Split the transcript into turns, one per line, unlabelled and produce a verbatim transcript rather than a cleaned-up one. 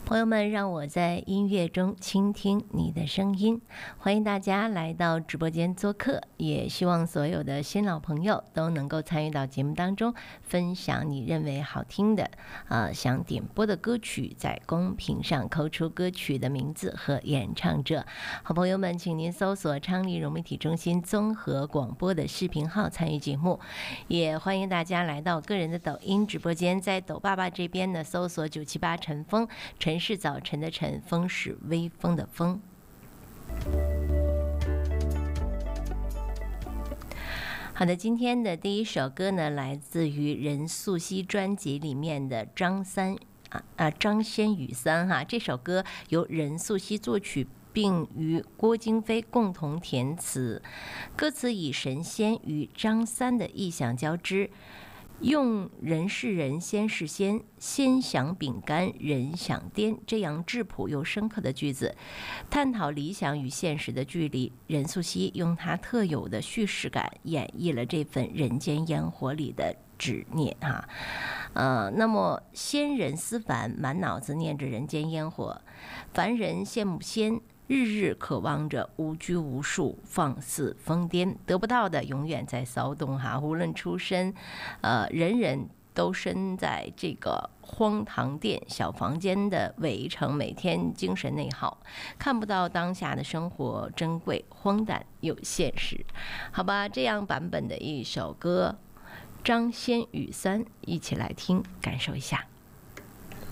朋友们，让我在音乐中倾听你的声音。欢迎大家来到直播间做客，也希望所有的新老朋友都能够参与到节目当中，分享你认为好听的、呃想点播的歌曲，在公屏上扣出歌曲的名字和演唱者。好朋友们，请您搜索昌黎融媒体中心综合广播的视频号参与节目，也欢迎大家来到个人的抖音直播间，在抖爸爸这边呢搜索九七八晨风，晨是早晨的晨，风是微风的风。好的，今天的第一首歌呢，来自于任素汐专辑里面的张三啊啊张先宇三哈，这首歌由任素汐作曲，并与郭京飞共同填词，歌词以神仙与张三的意象交织。用人是人，仙是仙，仙想饼干，人想颠，这样质朴又深刻的句子，探讨理想与现实的距离。任素汐用她特有的叙事感演绎了这份人间烟火里的执念哈，呃，那么仙人思凡，满脑子念着人间烟火；凡人羡慕仙，日日渴望着无拘无束，放肆疯癫，得不到的永远在骚动哈。无论出身，呃，人人都身在这个荒唐店小房间的围城，每天精神内耗，看不到当下的生活珍贵、荒诞又现实。好吧，这样版本的一首歌，张先宇三，一起来听，感受一下。